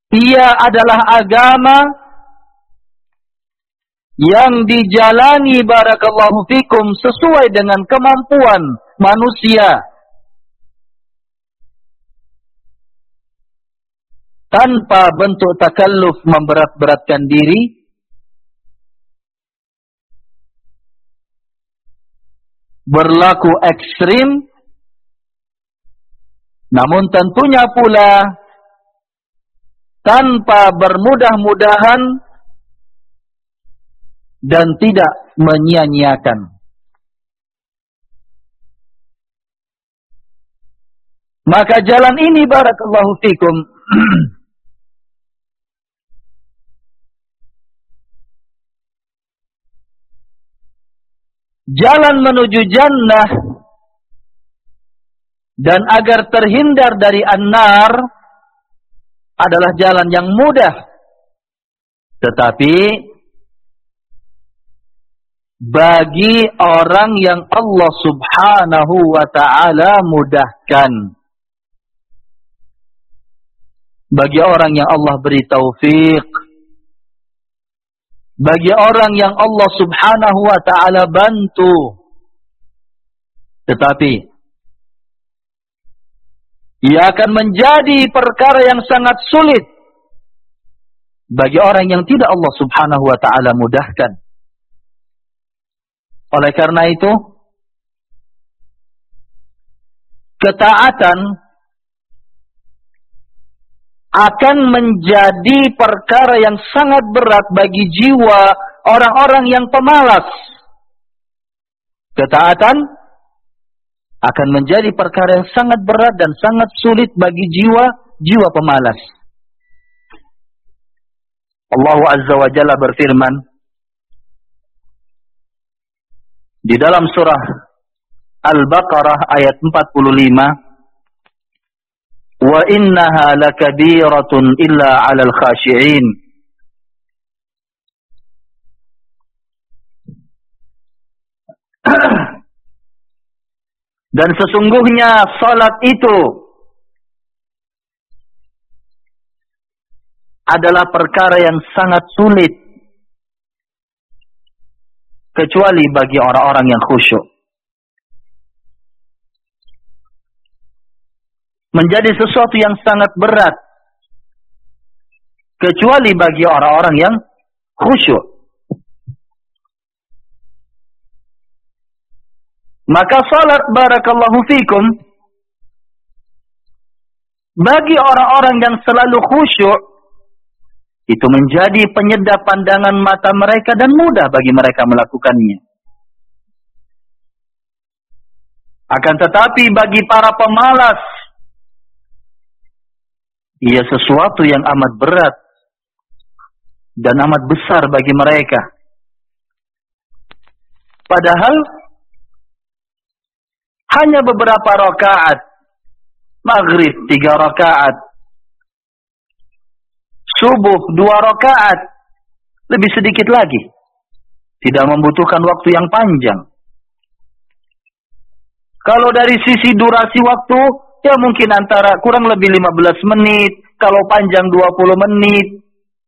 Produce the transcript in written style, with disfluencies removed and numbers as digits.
ia adalah agama yang dijalani barakallahu fikum sesuai dengan kemampuan manusia, tanpa bentuk takalluf memberat-beratkan diri, berlaku ekstrim, namun tentunya pula tanpa bermudah-mudahan dan tidak menyia-nyiakan. Maka jalan ini barakallahu fikum jalan menuju jannah, dan agar terhindar dari an-nar adalah jalan yang mudah. Tetapi bagi orang yang Allah subhanahu wa ta'ala mudahkan, bagi orang yang Allah beri taufik, bagi orang yang Allah subhanahu wa ta'ala bantu. Tetapi ia akan menjadi perkara yang sangat sulit bagi orang yang tidak Allah subhanahu wa ta'ala mudahkan. Oleh karena itu, ketaatan akan menjadi perkara yang sangat berat bagi jiwa orang-orang yang pemalas. Ketaatan akan menjadi perkara yang sangat berat dan sangat sulit bagi jiwa pemalas. Allah Azza wa Jalla berfirman di dalam surah Al-Baqarah ayat 45, wa innaha lakabiratun illa 'alal khashi'in. Dan sesungguhnya salat itu adalah perkara yang sangat sulit kecuali bagi orang-orang yang khusyuk. Menjadi sesuatu yang sangat berat kecuali bagi orang-orang yang khusyuk. Maka salat barakallahu fikum bagi orang-orang yang selalu khusyuk itu menjadi penyedap pandangan mata mereka dan mudah bagi mereka melakukannya. Akan tetapi bagi para pemalas, ia sesuatu yang amat berat dan amat besar bagi mereka. Padahal hanya beberapa rakaat, maghrib 3 rakaat, subuh 2 rakaat, lebih sedikit lagi. Tidak membutuhkan waktu yang panjang. Kalau dari sisi durasi waktu, ya mungkin antara kurang lebih 15 menit, kalau panjang 20 menit.